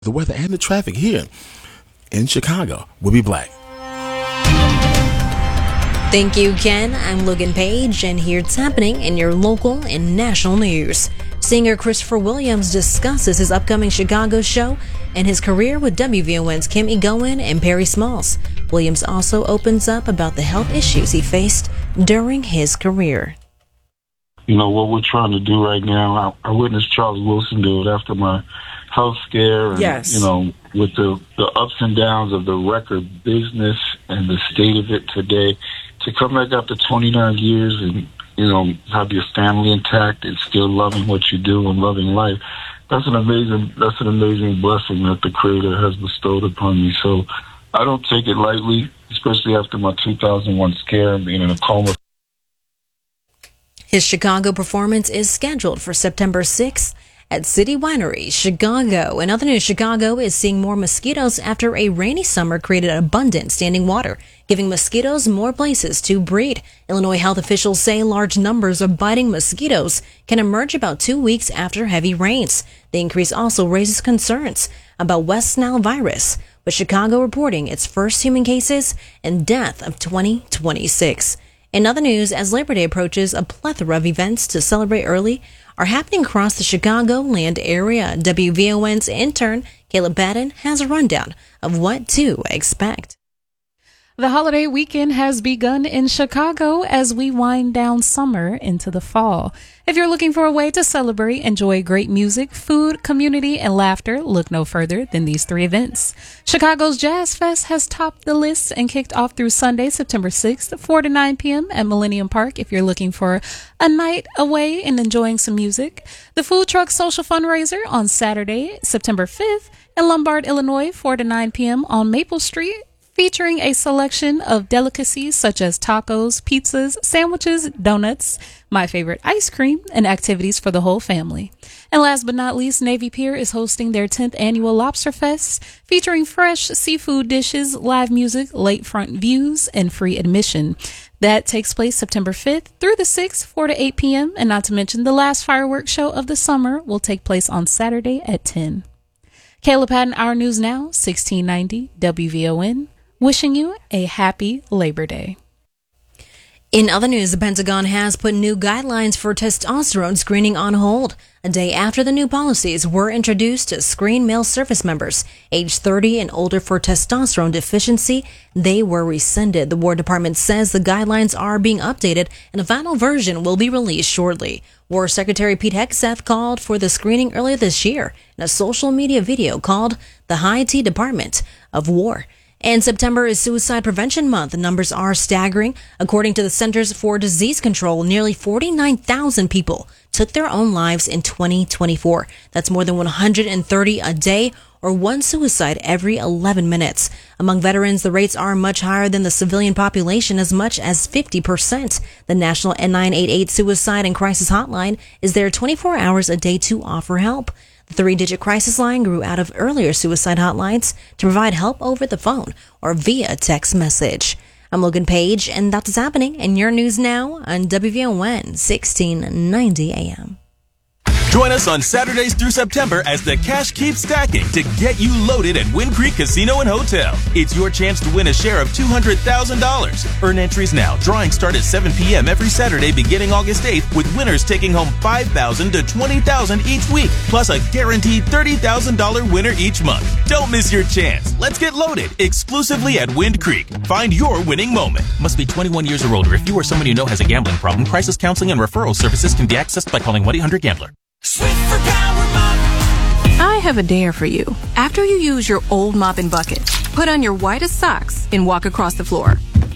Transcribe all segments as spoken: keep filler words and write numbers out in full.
The weather and the traffic here in Chicago will be black. Thank you, Ken. I'm Logan Page, and here's what's happening in your local and national news. Singer Christopher Williams discusses his upcoming Chicago show and his career with W V O N's Kim Egoin and Perry Smalls. Williams also opens up about the health issues he faced during his career. You know, what we're trying to do right now, I, I witnessed Charlie Wilson do it after my health scare. And, yes. You know, with the, the ups and downs of the record business and the state of it today, to come back after twenty-nine years and, you know, have your family intact and still loving what you do and loving life, that's an amazing, that's an amazing blessing that the Creator has bestowed upon me. So I don't take it lightly, especially after my two thousand one scare and being in a coma. His Chicago performance is scheduled for September sixth at City Winery, Chicago. In other news, Chicago is seeing more mosquitoes after a rainy summer created abundant standing water, giving mosquitoes more places to breed. Illinois health officials say large numbers of biting mosquitoes can emerge about two weeks after heavy rains. The increase also raises concerns about West Nile virus, with Chicago reporting its first human cases and death of twenty twenty-six. In other news, as Labor Day approaches, a plethora of events to celebrate early are happening across the Chicagoland area. W V O N's intern, Caleb Batten, has a rundown of what to expect. The holiday weekend has begun in Chicago as we wind down summer into the fall. If you're looking for a way to celebrate, enjoy great music, food, community, and laughter, look no further than these three events. Chicago's Jazz Fest has topped the list and kicked off through Sunday, September sixth, four to nine p.m. at Millennium Park if you're looking for a night away and enjoying some music. The Food Truck Social Fundraiser on Saturday, September fifth, in Lombard, Illinois, four to nine p.m. on Maple Street, featuring a selection of delicacies such as tacos, pizzas, sandwiches, donuts, my favorite ice cream, and activities for the whole family. And last but not least, Navy Pier is hosting their tenth annual Lobster Fest, featuring fresh seafood dishes, live music, lakefront views, and free admission. That takes place September fifth through the sixth, four to eight p.m. And not to mention, the last fireworks show of the summer will take place on Saturday at ten. Caleb Patton, Our News Now, sixteen ninety W V O N. Wishing you a happy Labor Day. In other news, the Pentagon has put new guidelines for testosterone screening on hold, a day after the new policies were introduced to screen male service members aged thirty and older for testosterone deficiency. They were rescinded. The War Department says the guidelines are being updated and a final version will be released shortly. War Secretary Pete Hegseth called for the screening earlier this year in a social media video called the High T Department of War. And September is Suicide Prevention Month. The numbers are staggering. According to the Centers for Disease Control, nearly forty-nine thousand people took their own lives in twenty twenty-four. That's more than one hundred thirty a day, or one suicide every eleven minutes. Among veterans, the rates are much higher than the civilian population, as much as fifty percent. The National nine eight eight Suicide and Crisis Hotline is there twenty-four hours a day to offer help. The three-digit crisis line grew out of earlier suicide hotlines to provide help over the phone or via text message. I'm Logan Page, and that's what's happening in your news now on W V O N sixteen ninety A M. Join us on Saturdays through September as the cash keeps stacking to get you loaded at Wind Creek Casino and Hotel. It's your chance to win a share of two hundred thousand dollars. Earn entries now. Drawings start at seven p.m. every Saturday beginning August eighth, with winners taking home five thousand dollars to twenty thousand dollars each week, plus a guaranteed thirty thousand dollars winner each month. Don't miss your chance. Let's get loaded exclusively at Wind Creek. Find your winning moment. Must be twenty-one years or older. If you or someone you know has a gambling problem, crisis counseling and referral services can be accessed by calling one eight hundred gambler. Swiffer Power Mop. I have a dare for you. After you use your old mop and bucket, put on your whitest socks and walk across the floor.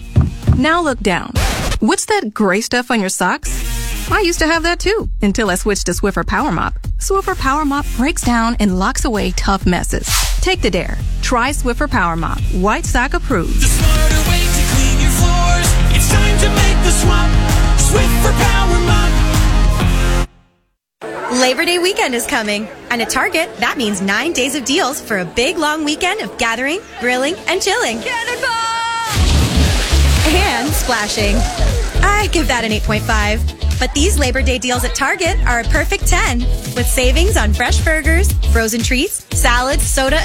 Now look down. What's that gray stuff on your socks? I used to have that too, until I switched to Swiffer Power Mop. Swiffer Power Mop breaks down and locks away tough messes. Take the dare. Try Swiffer Power Mop. White sock approved. The smarter way to clean your floors. It's time to make the swap. Swiffer Power Mop. Labor Day weekend is coming, and at Target, that means nine days of deals for a big, long weekend of gathering, grilling, and chilling. Cannonball! And splashing. I give that an eight point five. But these Labor Day deals at Target are a perfect ten, with savings on fresh burgers, frozen treats, salads, soda,